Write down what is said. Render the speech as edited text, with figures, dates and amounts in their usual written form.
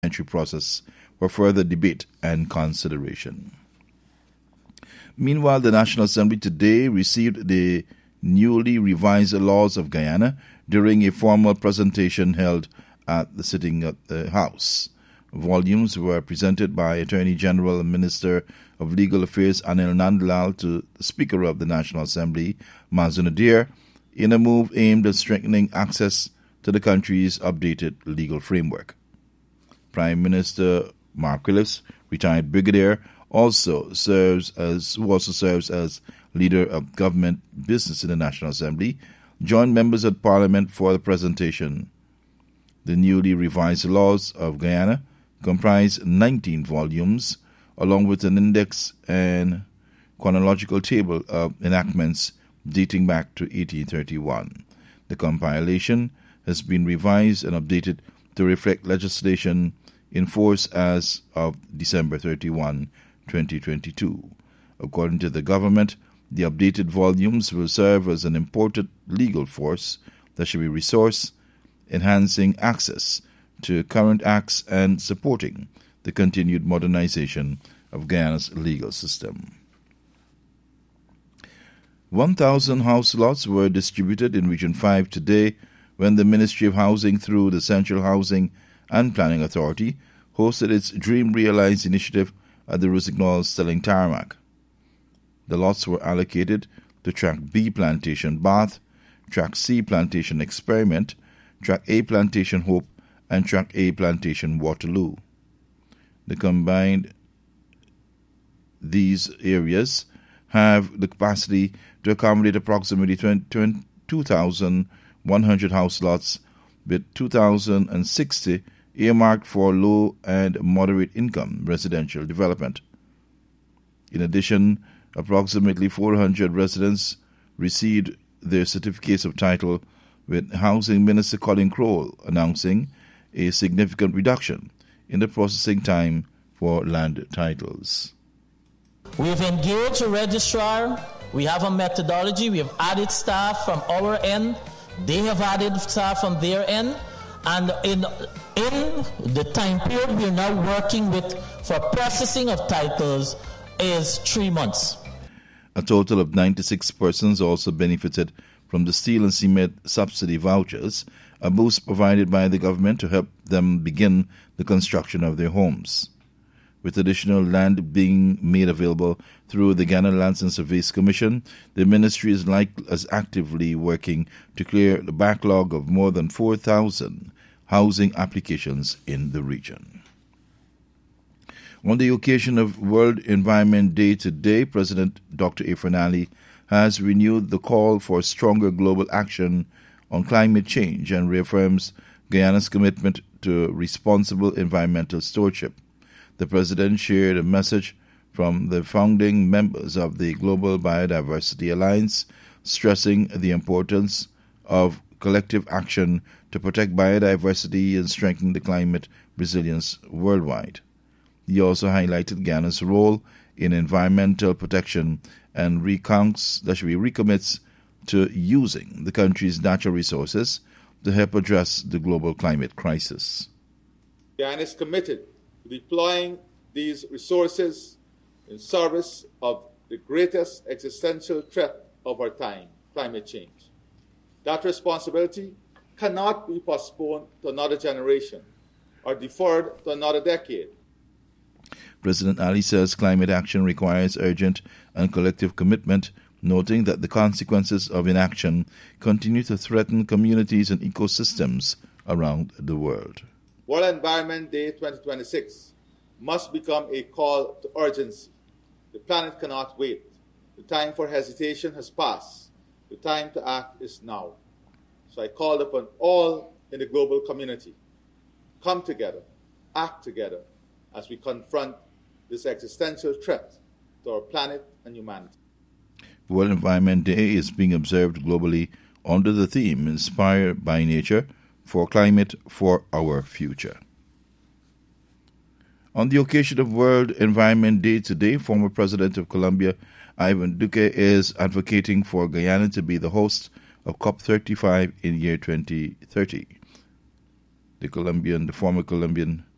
entry process for further debate and consideration. Meanwhile, the National Assembly today received the newly revised laws of Guyana during a formal presentation held at the sitting of the House. Volumes were presented by Attorney General and Minister of Legal Affairs Anil Nandlal to the Speaker of the National Assembly, Mazu Nadir, in a move aimed at strengthening access to the country's updated legal framework. Prime Minister Mark Willis, retired brigadier, also serves as leader of government business in the National Assembly, joined members of Parliament for the presentation. The newly revised laws of Guyana comprise 19 volumes, along with an index and chronological table of enactments dating back to 1831. The compilation has been revised and updated to reflect legislation in force as of December 31, 2022. According to the government, the updated volumes will serve as an important legal force that should be resourced, enhancing access to current acts and supporting the continued modernization of Guyana's legal system. 1,000 house lots were distributed in Region 5 today when the Ministry of Housing, through the Central Housing and Planning Authority, hosted its Dream Realized initiative at the Rossignol Stelling Tarmac. The lots were allocated to Track B Plantation Bath, Track C Plantation Experiment, Track A Plantation Hope, and Track A Plantation Waterloo. The combined these areas have the capacity to accommodate approximately 2,100 house lots, with 2,060 earmarked for low and moderate income residential development. In addition, approximately 400 residents received their certificates of title, with Housing Minister Colin Crowell announcing a significant reduction in the processing time for land titles. We've engaged a registrar. We have a methodology. We have added staff from our end. They have added staff from their end. And in the time period we're now working with for processing of titles is 3 months. A total of 96 persons also benefited from the steel and cement subsidy vouchers, a boost provided by the government to help them begin the construction of their homes. With additional land being made available through the Ghana Lands and Surveys Commission, the ministry is actively working to clear the backlog of more than 4,000 housing applications in the region. On the occasion of World Environment Day today, President Dr. Irfaan Ali has renewed the call for stronger global action on climate change and reaffirms Guyana's commitment to responsible environmental stewardship. The President shared a message from the founding members of the Global Biodiversity Alliance, stressing the importance of collective action to protect biodiversity and strengthen the climate resilience worldwide. He also highlighted Ghana's role in environmental protection and recommits to using the country's natural resources to help address the global climate crisis. Ghana is committed to deploying these resources in service of the greatest existential threat of our time, climate change. That responsibility cannot be postponed to another generation or deferred to another decade. President Ali says climate action requires urgent and collective commitment, noting that the consequences of inaction continue to threaten communities and ecosystems around the world. World Environment Day 2026 must become a call to urgency. The planet cannot wait. The time for hesitation has passed. The time to act is now. So I called upon all in the global community, come together, act together as we confront this existential threat to our planet and humanity. World Environment Day is being observed globally under the theme Inspired by Nature for Climate for Our Future. On the occasion of World Environment Day today, former President of Colombia, Ivan Duque, is advocating for Guyana to be the host of COP35 in year 2030. The former Colombian